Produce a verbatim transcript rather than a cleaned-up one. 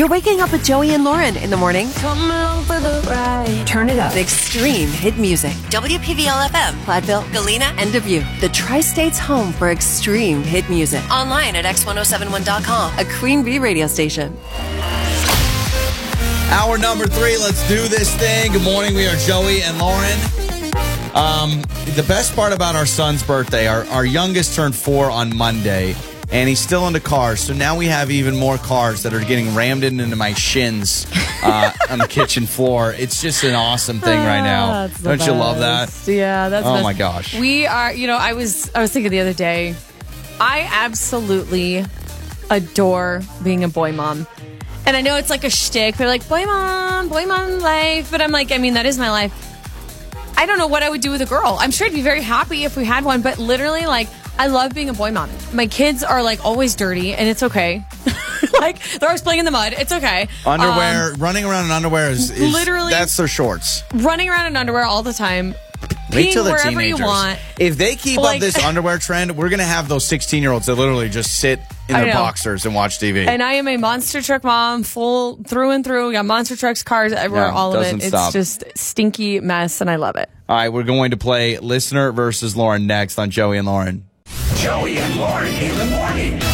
You're waking up with Joey and Lauren in the morning. Come out for the ride. Turn it up. Extreme hit music. W P V L F M, Platteville, Galena, and Dubuque. The Tri-State's home for extreme hit music. Online at x ten seventy-one dot com, a Queen Bee radio station. Hour number three, let's do this thing. Good morning, we are Joey and Lauren. Um, the best part about our son's birthday, our, our youngest turned four on Monday, and he's still into cars. So now we have even more cars that are getting rammed into my shins uh, on the kitchen floor. It's just an awesome thing right now. That's the Don't you love best. that? Yeah, that's Oh best. my gosh. We are, you know, I was I was thinking the other day, I absolutely adore being a boy mom. And I know it's like a shtick. They're like, boy mom, boy mom life. But I'm like, I mean, that is my life. I don't know what I would do with a girl. I'm sure I'd be very happy if we had one. But literally, like, I love being a boy mom. My kids are, like, always dirty, and it's okay. Like, they're always playing in the mud. It's okay. Underwear, Um, running around in underwear is, is literally that's their shorts. running around in underwear all the time. Wait till Peeing they're wherever teenagers. you want. If they keep Like- up this underwear trend, we're going to have those sixteen-year-olds that literally just sit in I their know. boxers and watch T V. And I am a monster truck mom, full through and through. We got monster trucks, cars, everywhere, Yeah, all of it. doesn't It's stop. just stinky mess, and I love it. All right, we're going to play Listener versus Lauren next on Joey and Lauren. Joey and Lauren in the morning.